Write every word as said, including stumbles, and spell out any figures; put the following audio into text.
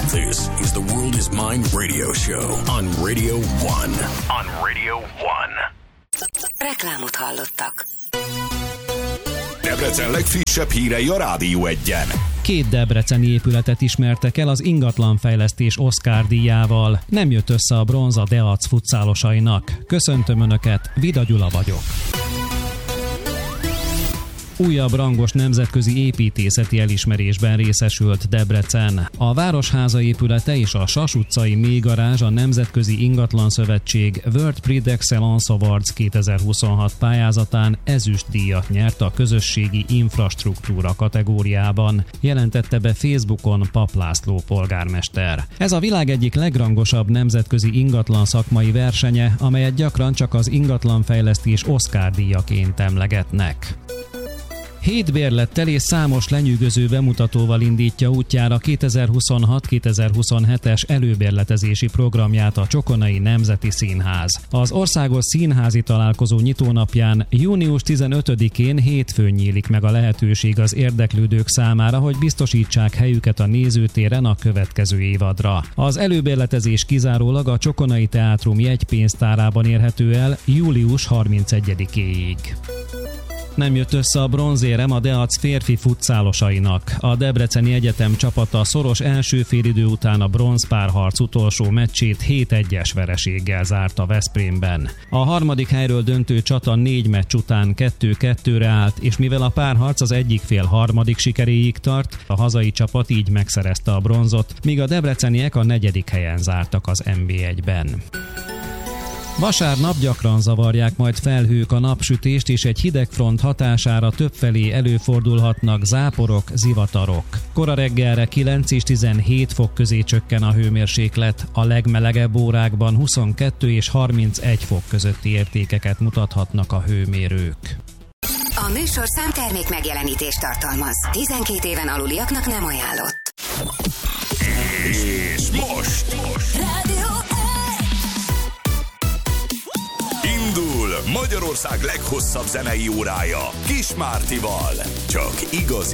This is the World is Mine radio show on Radio One. On Radio One. Reklámot hallottak. Debrecen legfrissebb hírei a Rádió Egyen. Két debreceni épületet ismertek el az ingatlanfejlesztés Oscar díjával. Nem jött össze a bronz a Deac futszálosainak. Köszöntöm Önöket, Vida Gyula vagyok. Újabb rangos nemzetközi építészeti elismerésben részesült Debrecen. A Városháza épülete és a Sas utcai mélygarázs a Nemzetközi Ingatlanszövetség World Prix d'Excellence Awards kétezer-huszonhat pályázatán ezüst díjat nyert a közösségi infrastruktúra kategóriában, jelentette be Facebookon Pap László polgármester. Ez a világ egyik legrangosabb nemzetközi ingatlan szakmai versenye, amelyet gyakran csak az ingatlanfejlesztés Oscar díjaként emlegetnek. Hét bérlettel és számos lenyűgöző bemutatóval indítja útjára kétezer-huszonhat kétezer-huszonhetes előbérletezési programját a Csokonai Nemzeti Színház. Az országos színházi találkozó nyitónapján június tizenötödikén hétfőn nyílik meg a lehetőség az érdeklődők számára, hogy biztosítsák helyüket a nézőtéren a következő évadra. Az előbérletezés kizárólag a Csokonai Teátrum jegypénztárában érhető el július harmincegyedikéig. Nem jött össze a bronzérem a Deac férfi futszálosainak. A Debreceni Egyetem csapata szoros első félidő után a bronzpárharc utolsó meccsét hét egyes vereséggel zárta Veszprémben. A harmadik helyről döntő csata négy meccs után kettő-kettőre állt, és mivel a párharc az egyik fél harmadik sikeréig tart, a hazai csapat így megszerezte a bronzot, míg a debreceniek a negyedik helyen zártak az en bé egyben. Vasárnap gyakran zavarják majd felhők a napsütést, és egy hidegfront hatására többfelé előfordulhatnak záporok, zivatarok. Kora reggelre kilenc és tizenhét fok közé csökken a hőmérséklet, a legmelegebb órákban huszonkettő és harmincegy fok közötti értékeket mutathatnak a hőmérők. A műsorszám termék megjelenítést tartalmaz. tizenkét éven aluliaknak nem ajánlott. És most! most. Indul Magyarország leghosszabb zenei órája Kis Mártival. Csak igazi